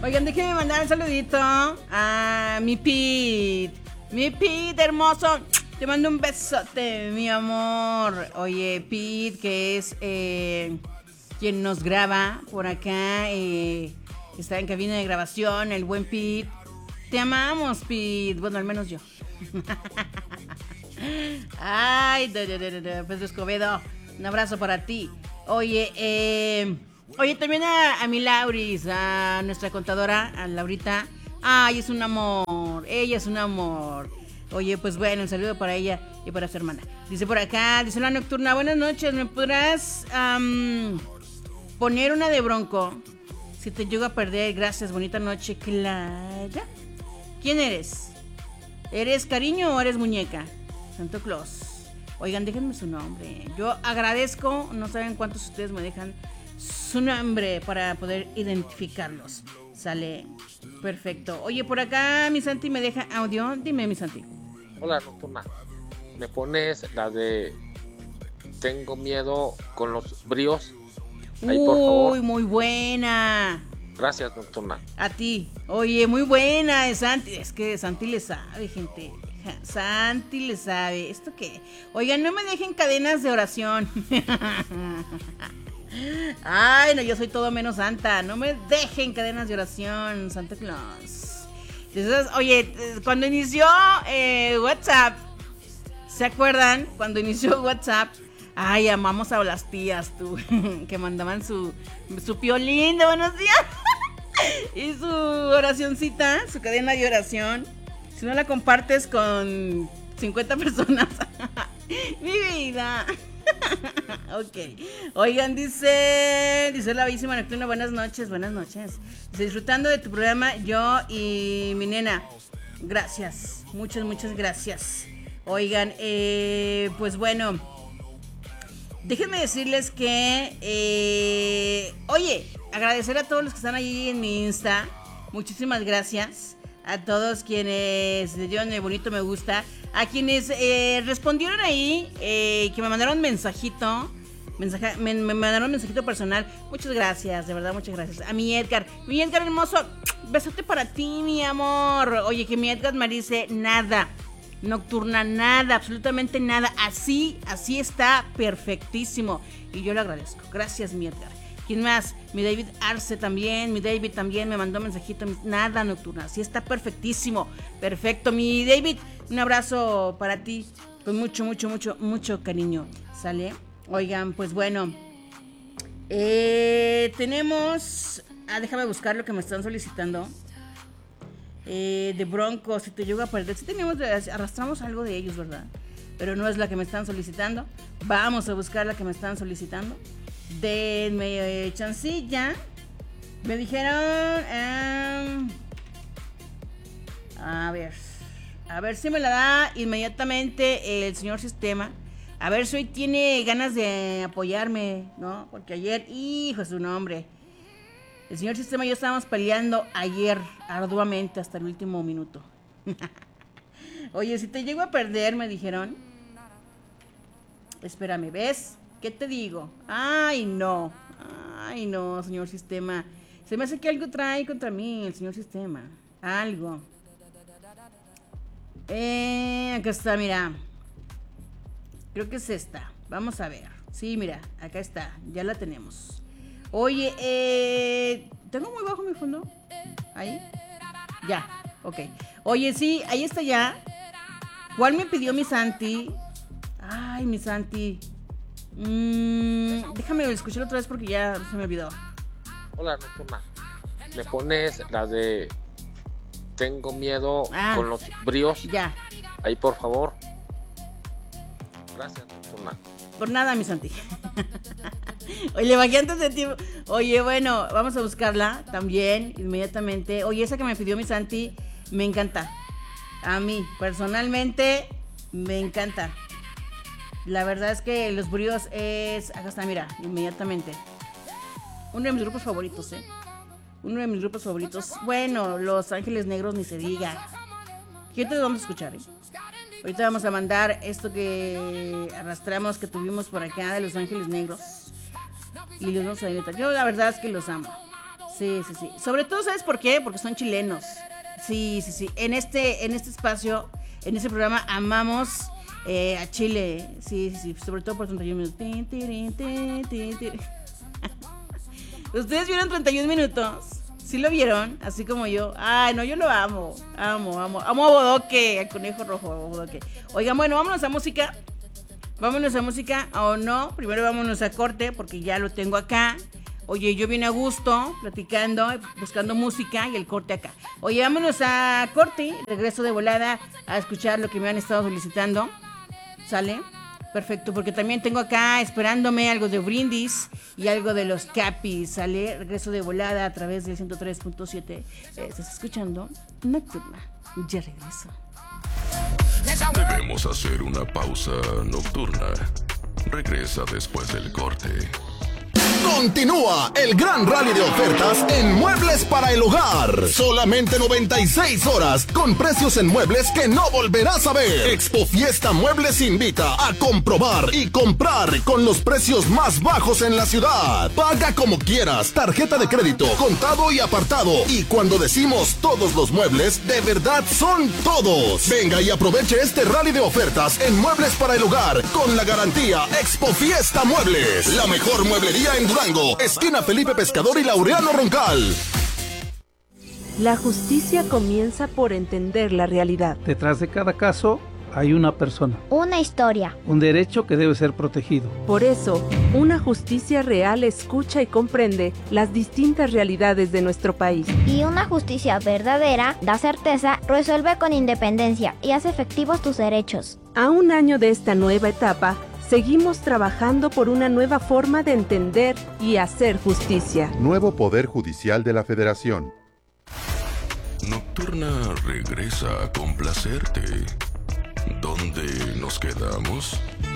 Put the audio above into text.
Oigan, déjenme mandar un saludito a mi Pete. Mi Pete, hermoso. Te mando un besote, mi amor. Oye, Pete, que es quien nos graba por acá. Está en cabina de grabación, el buen Pete. Te amamos, Pete. Bueno, al menos yo. Ay, Pedro Escobedo. Un abrazo para ti. Oye, también a mi Lauris, a nuestra contadora, a Laurita. Ay, es un amor. Ella es un amor. Oye, pues bueno, un saludo para ella y para su hermana. Dice por acá, dice la nocturna, buenas noches, ¿me podrás poner una de Bronco? Si te llego a perder, gracias, bonita noche, Clara. ¿Quién eres? ¿Eres cariño o eres muñeca? Santo Claus. Oigan, déjenme su nombre. Yo agradezco, no saben cuántos de ustedes me dejan su nombre para poder identificarlos. Sale, perfecto. Oye, por acá mi Santi me deja audio. Dime, mi Santi. Hola, nocturna. ¿Me pones la de Tengo miedo con los bríos? Ahí, por favor. Uy, muy buena. Gracias, nocturna. A ti. Oye, muy buena, Santi. Es que Santi le sabe, gente. Santi le sabe. ¿Esto qué? Oigan, no me dejen cadenas de oración. Ay, no, yo soy todo menos santa. No me dejen cadenas de oración, Santa Claus. Entonces, oye, cuando inició WhatsApp, ¿se acuerdan? Cuando inició WhatsApp, ay, amamos a las tías, tú, que mandaban su piolín de buenos días y su oracioncita, su cadena de oración. Si no la compartes con 50 personas, mi vida. Ok. Oigan, dice la bellísima nocturna, buenas noches. Dice, disfrutando de tu programa, yo y mi nena. Gracias, muchas gracias. Oigan, pues bueno, déjenme decirles que, oye, agradecer a todos los que están allí en mi Insta. Muchísimas gracias a todos quienes le dieron el bonito me gusta, a quienes respondieron ahí, que me mandaron mensajito, me mandaron mensajito personal. Muchas gracias, de verdad, muchas gracias. A mi Edgar hermoso, besote para ti, mi amor. Oye, que mi Edgar me dice nada, nocturna, nada, absolutamente nada. Así está perfectísimo. Y yo le agradezco. Gracias, mi Edgar. ¿Quién más? Mi David Arce también. Mi David también me mandó mensajito. Nada, nocturna. Sí, está perfectísimo. Perfecto. Mi David, un abrazo para ti. Con mucho cariño. ¿Sale? Oigan, pues bueno. Tenemos. Déjame buscar lo que me están solicitando. De Broncos. Si te llego a perder. Si teníamos, arrastramos algo de ellos, ¿verdad? Pero no es la que me están solicitando. Vamos a buscar la que me están solicitando. Denme chancilla. Me dijeron a ver si me la da inmediatamente el señor Sistema. A ver si hoy tiene ganas de apoyarme, ¿no? Porque ayer, hijo de su nombre, el señor Sistema y yo estábamos peleando ayer arduamente hasta el último minuto. Oye, si te llego a perder, me dijeron. Espérame, ¿ves? ¿Qué te digo? Ay, no, señor Sistema. Se me hace que algo trae contra mí el señor Sistema. Algo. Acá está, mira. Creo que es esta. Vamos a ver. Sí, mira, acá está. Ya la tenemos. Oye, ¿tengo muy bajo mi fondo? Ahí. Ya, ok. Oye, sí, ahí está ya. ¿Cuál me pidió mi Santi? Ay, mi Santi. Déjame escuchar otra vez porque ya se me olvidó. Hola, nocturna. ¿Me pones la de Tengo miedo con los bríos? Ya. Ahí, por favor. Gracias, nocturna. Por nada, mi Santi. Oye, bajé antes de tiempo. Oye, bueno, vamos a buscarla también inmediatamente. Oye, esa que me pidió mi Santi me encanta. A mí, personalmente, me encanta. La verdad es que los bríos es... Acá está, mira, inmediatamente. Uno de mis grupos favoritos, Uno de mis grupos favoritos. Bueno, Los Ángeles Negros ni se diga. ¿Qué te vamos a escuchar, Ahorita vamos a mandar esto que arrastramos, que tuvimos por acá de Los Ángeles Negros. Y los vamos a editar. Yo la verdad es que los amo. Sí. Sobre todo, ¿sabes por qué? Porque son chilenos. Sí. En este espacio, en este programa, amamos a Chile. Sí. Sobre todo por 31 minutos. ¿Ustedes vieron 31 minutos? ¿Sí lo vieron? Así como yo. Ay, no, yo lo amo. Amo a Bodoque, al conejo rojo, a Bodoque. Oigan, bueno, vámonos a música. O no, primero vámonos a corte porque ya lo tengo acá. Oye, yo vine a gusto, platicando, buscando música y el corte acá. Oye, vámonos a corte, regreso de volada a escuchar lo que me han estado solicitando. ¿Sale? Perfecto, porque también tengo acá esperándome algo de Brindis y algo de los Capis. ¿Sale? Regreso de volada a través del 103.7. ¿Estás escuchando? Nocturna. Ya regreso. Debemos hacer una pausa nocturna. Regresa después del corte. Continúa el gran rally de ofertas en Muebles para el Hogar. Solamente 96 horas con precios en muebles que no volverás a ver. Expo Fiesta Muebles invita a comprobar y comprar con los precios más bajos en la ciudad. Paga como quieras, tarjeta de crédito, contado y apartado. Y cuando decimos todos los muebles, de verdad son todos. Venga y aproveche este rally de ofertas en Muebles para el Hogar con la garantía Expo Fiesta Muebles. La mejor mueblería en Durango, esquina Felipe Pescador y Laureano Roncal. La justicia comienza por entender la realidad. Detrás de cada caso hay una persona. Una historia. Un derecho que debe ser protegido. Por eso, una justicia real escucha y comprende las distintas realidades de nuestro país. Y una justicia verdadera da certeza, resuelve con independencia y hace efectivos tus derechos. A un año de esta nueva etapa, seguimos trabajando por una nueva forma de entender y hacer justicia. Nuevo Poder Judicial de la Federación. Nocturna regresa a complacerte. ¿Dónde nos quedamos?